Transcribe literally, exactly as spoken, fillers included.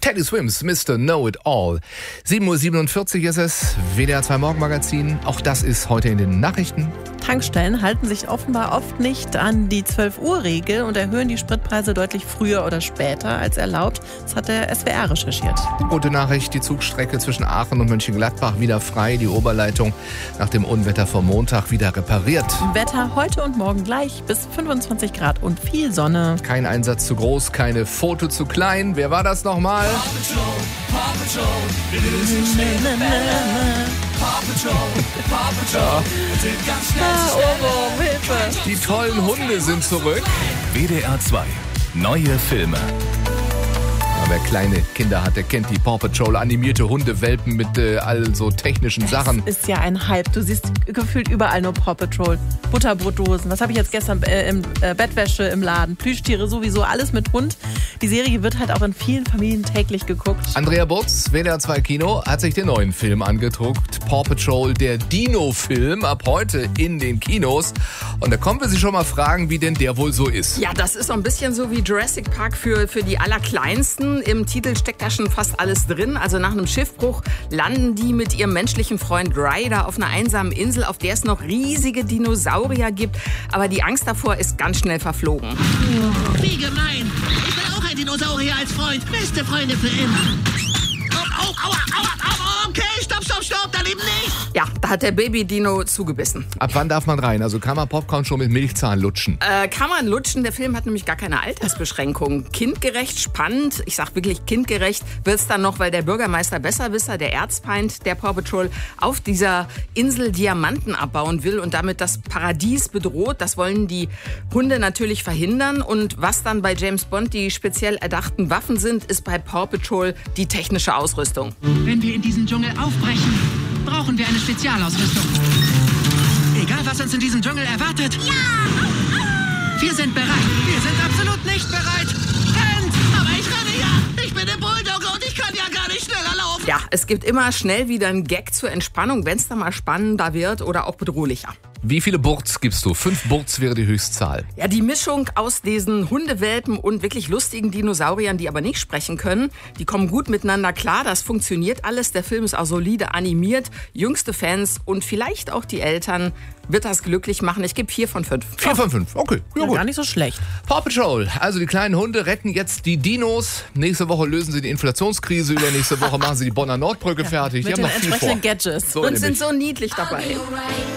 Teddy Swims, Mister Know-It-All. sieben Uhr siebenundvierzig ist es, W D R zwei Morgenmagazin. Auch das ist heute in den Nachrichten. Tankstellen halten sich offenbar oft nicht an die zwölf Uhr Regel und erhöhen die Spritpreise deutlich früher oder später als erlaubt. Das hat der S W R recherchiert. Gute Nachricht, die Zugstrecke zwischen Aachen und Mönchengladbach wieder frei. Die Oberleitung nach dem Unwetter vom Montag wieder repariert. Wetter heute und morgen gleich bis fünfundzwanzig Grad und viel Sonne. Kein Einsatz zu groß, keine Foto zu klein. Wer war das nochmal? Paw Patrol, Paw Patrol, wir lösen schwere Fälle. Paw Patrol, Paw Patrol, wir sind ganz schnell Ah, zu Stelle. Ohrwurm, Hilfe. Die tollen Hunde sind zurück. W D R zwei. Neue Filme. Wer kleine Kinder hat, der kennt die Paw Patrol animierte Hundewelpen mit äh, all so technischen Sachen. Ist ja ein Hype. Du siehst gefühlt überall nur Paw Patrol. Butterbrotdosen. Was habe ich jetzt gestern äh, im äh, Bettwäsche im Laden? Plüschtiere sowieso, alles mit Hund. Die Serie wird halt auch in vielen Familien täglich geguckt. Andrea Butz, W D R zwei Kino, hat sich den neuen Film angedruckt. Paw Patrol, der Dino-Film, ab heute in den Kinos. Und da kommen wir sich schon mal fragen, wie denn der wohl so ist. Ja, das ist so ein bisschen so wie Jurassic Park für, für die Allerkleinsten. Im Titel steckt da schon fast alles drin. Also nach einem Schiffbruch landen die mit ihrem menschlichen Freund Ryder auf einer einsamen Insel, auf der es noch riesige Dinosaurier gibt. Aber die Angst davor ist ganz schnell verflogen. Wie gemein. Ich will auch ein Dinosaurier als Freund. Beste Freunde für immer. Oh, oh, aua, aua, aua, okay, stopp, stopp, stopp, da eben nicht. Ja, da hat der Baby-Dino zugebissen. Ab wann darf man rein? Also kann man Popcorn schon mit Milchzahn lutschen? Äh, kann man lutschen. Der Film hat nämlich gar keine Altersbeschränkung. Kindgerecht, spannend, ich sag wirklich kindgerecht, wird's dann noch, weil der Bürgermeister Besserwisser, der Erzfeind der Paw Patrol, auf dieser Insel Diamanten abbauen will und damit das Paradies bedroht. Das wollen die Hunde natürlich verhindern. Und was dann bei James Bond die speziell erdachten Waffen sind, ist bei Paw Patrol die technische Ausrüstung. Wenn wir in diesen Dschungel aufbrechen, brauchen wir eine Spezialausrüstung. Egal, was uns in diesem Dschungel erwartet. Ja! Wir sind bereit. Wir sind absolut nicht bereit. Rennt! Aber ich renne ja. Ich bin der Bulldogger und ich kann ja gar nicht schneller laufen. Ja, es gibt immer schnell wieder einen Gag zur Entspannung, wenn es dann mal spannender wird oder auch bedrohlicher. Wie viele Burts gibst du? Fünf Burts wäre die Höchstzahl. Ja, die Mischung aus diesen Hundewelpen und wirklich lustigen Dinosauriern, die aber nicht sprechen können, die kommen gut miteinander klar. Das funktioniert alles. Der Film ist auch solide animiert. Jüngste Fans und vielleicht auch die Eltern wird das glücklich machen. Ich gebe vier von fünf. Vier von fünf, okay. Ja, Ja, gut. gar nicht so schlecht. Paw Patrol, also die kleinen Hunde retten jetzt die Dinos. Nächste Woche lösen sie die Inflationskrise. Übernächste Woche machen sie die Bonner Nordbrücke fertig. Mit Die den haben noch viel vor. entsprechenden Gadgets. So Und nämlich. sind so niedlich dabei. Right.